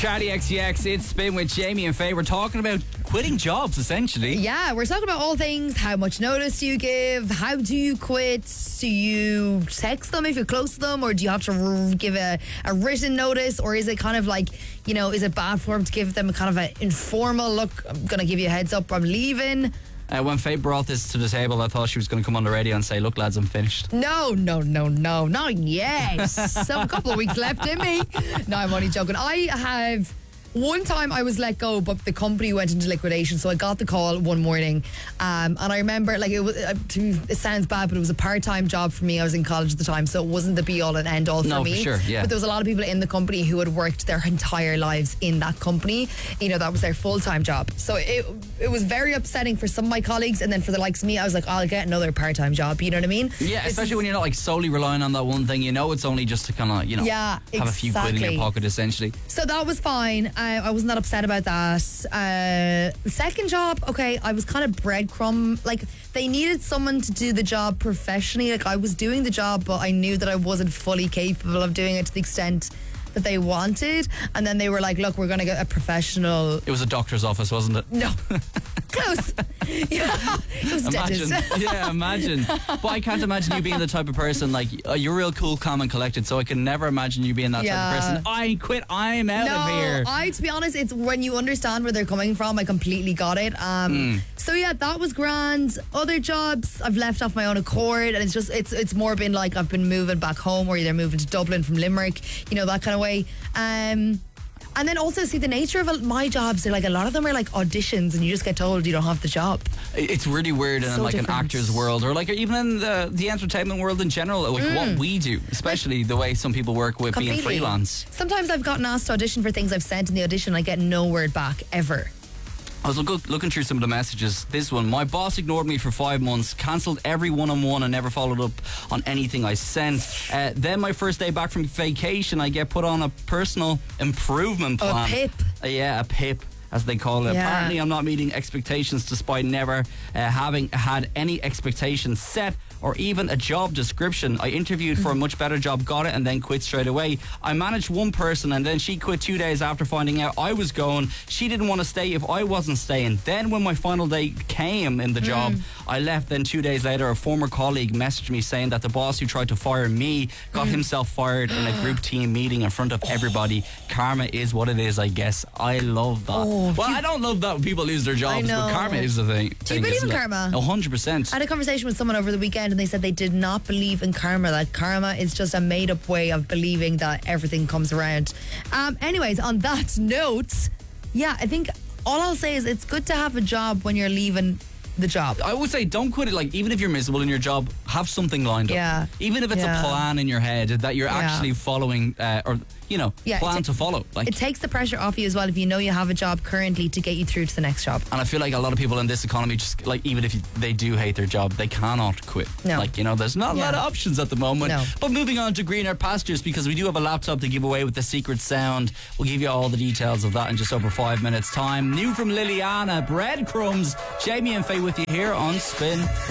Charlie XCX, it's Spin with Jamie and Faye. We're talking about quitting jobs, essentially. Yeah, we're talking about all things. How much notice do you give? How do you quit? Do you text them if you're close to them? Or do you have to give a written notice? Or is it kind of like, you know, is it bad form to give them a kind of an informal, look, I'm going to give you a heads up, I'm leaving? When Faye brought this to the table, I thought she was going to come on the radio and say, look, lads, I'm finished. No, not yet. So a couple of weeks left in me. No, I'm only joking. I have... One time I was let go, but the company went into liquidation, so I got the call one morning, and I remember, like, it sounds bad, but it was a part-time job for me. I was in college at the time, so it wasn't the be-all and end-all for me. No, for sure, yeah. But there was a lot of people in the company who had worked their entire lives in that company. You know, that was their full-time job. So it was very upsetting for some of my colleagues, and then for the likes of me, I was like, I'll get another part-time job, you know what I mean? Yeah, especially when you're not, like, solely relying on that one thing. You know, it's only just to kind of, you know, have a few quid in your pocket, essentially. So that was fine. I wasn't that upset about that. Second job, okay, I was kind of breadcrumb. Like, they needed someone to do the job professionally. Like, I was doing the job, but I knew that I wasn't fully capable of doing it to the extent that they wanted. And then they were like, look, we're going to get a professional. It was a doctor's office, wasn't it? No. Close. Yeah, it was imagine. Yeah, imagine. But I can't imagine you being the type of person, like, you're real cool, calm and collected, so I can never imagine you being that type of person. I quit, I'm out of here. To be honest, it's when you understand where they're coming from, I completely got it. So yeah, that was grand. Other jobs I've left off my own accord, and it's more been like I've been moving back home, or either moving to Dublin from Limerick, you know, that kind of way. And then also, see, the nature of my jobs, they're like, a lot of them are like auditions, and you just get told you don't have the job. It's really weird in like different. An actor's world, or like even in the entertainment world in general, like what we do, especially like, the way some people work with being freelance. Sometimes I've gotten asked to audition for things I've sent in the audition, I get no word back, ever. I was looking through some of the messages. This one, my boss ignored me for 5 months, cancelled every one-on-one and never followed up on anything I sent. Then my first day back from vacation, I get put on a personal improvement plan. A PIP. Yeah, a PIP, as they call it. Yeah. Apparently I'm not meeting expectations despite never having had any expectations set or even a job description. I interviewed for a much better job, got it, and then quit straight away. I managed one person, and then she quit 2 days after finding out I was going. She didn't want to stay if I wasn't staying. Then when my final day came in the job, I left. Then 2 days later, a former colleague messaged me saying that the boss who tried to fire me got himself fired in a group team meeting in front of everybody. Karma is what it is, I guess. I love that. I don't love that when people lose their jobs, but karma is the thing. Do you believe in karma? 100%. I had a conversation with someone over the weekend, and they said they did not believe in karma, that karma is just a made-up way of believing that everything comes around. Anyways, on that note, yeah, I think all I'll say is it's good to have a job when you're leaving the job. I would say don't quit it. Like, even if you're miserable in your job, have something lined up. Yeah. Even if it's a plan in your head that you're actually following, or you know, plan to follow. Like, it takes the pressure off you as well if you know you have a job currently to get you through to the next job. And I feel like a lot of people in this economy, just like, even if they do hate their job, they cannot quit. No. Like, you know, there's not a lot of options at the moment. No. But moving on to greener pastures, because we do have a laptop to give away with the secret sound. We'll give you all the details of that in just over 5 minutes time. New from Liliana, Breadcrumbs. Jamie and Faye with you here on Spin.